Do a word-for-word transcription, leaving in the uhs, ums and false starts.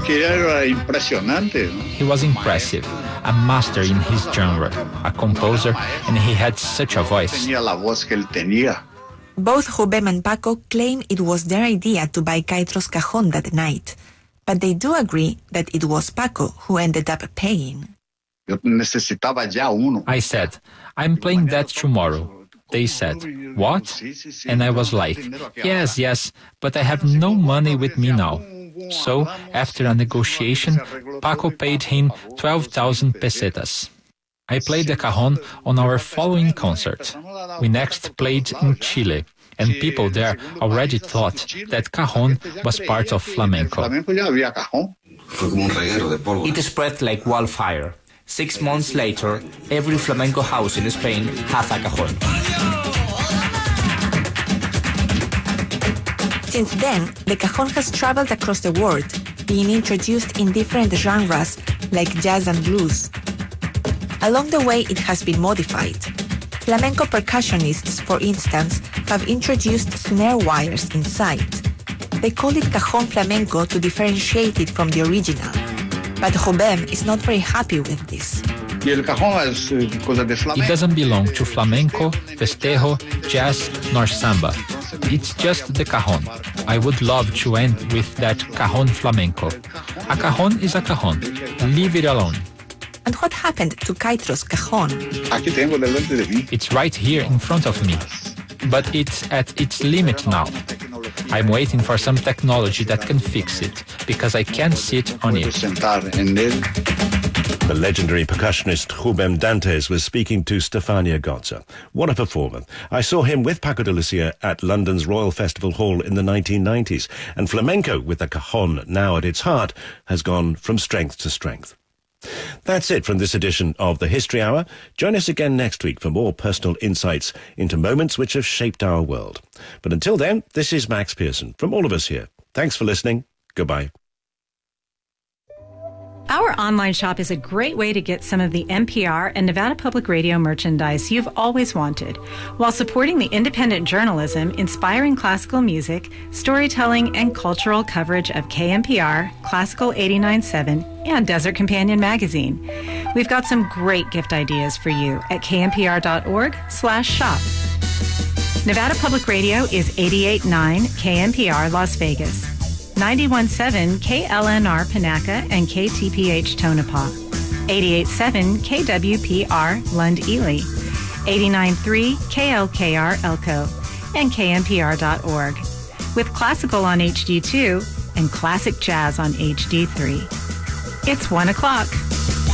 que era impresionante, ¿no? He was impressive, a master in his genre, a composer, and he had such a voice. Tenía la voz que él tenía. Both Rubem and Paco claim it was their idea to buy Caetros cajon that night, but they do agree that it was Paco who ended up paying. Yo necesitaba ya uno. I said, I'm playing that tomorrow. They said, what? And I was like, yes, yes, but I have no money with me now. So, after a negotiation, Paco paid him twelve thousand pesetas. I played the cajon on our following concert. We next played in Chile, and people there already thought that cajon was part of flamenco. It spread like wildfire. Six months later, every flamenco house in Spain has a cajon. Since then, the cajon has traveled across the world, being introduced in different genres like jazz and blues. Along the way, it has been modified. Flamenco percussionists, for instance, have introduced snare wires inside. They call it cajon flamenco to differentiate it from the original. But Rubem is not very happy with this. It doesn't belong to flamenco, festejo, jazz, nor samba. It's just the cajon. I would love to end with that cajon flamenco. A cajon is a cajon. Leave it alone. And what happened to Caetros cajon? It's right here in front of me. But it's at its limit now. I'm waiting for some technology that can fix it, because I can't sit on it. The legendary percussionist Rubem Dantes was speaking to Stefania Gotza. What a performer. I saw him with Paco de Lucia at London's Royal Festival Hall in the nineteen nineties, and flamenco, with the cajon now at its heart, has gone from strength to strength. That's it from this edition of the History Hour. Join us again next week for more personal insights into moments which have shaped our world. But until then, this is Max Pearson from all of us here. Thanks for listening. Goodbye. Our online shop is a great way to get some of the N P R and Nevada Public Radio merchandise you've always wanted, while supporting the independent journalism, inspiring classical music, storytelling, and cultural coverage of K N P R, Classical eighty-nine point seven, and Desert Companion magazine. We've got some great gift ideas for you at knpr.org slash shop. Nevada Public Radio is eighty-eight point nine K N P R Las Vegas, ninety-one point seven K L N R Panaca and K T P H Tonopah, eighty-eight point seven K W P R Lund Ely, eighty-nine point three K L K R Elko, and K N P R dot org, with classical on H D two and classic jazz on H D three. It's one o'clock.